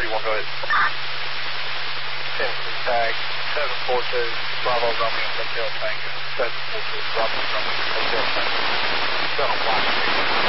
31, go ahead. Texas tag 742 Bravo Romeo Hotel Tango. 742 Bravo Romeo Hotel Tango. Still on block 6.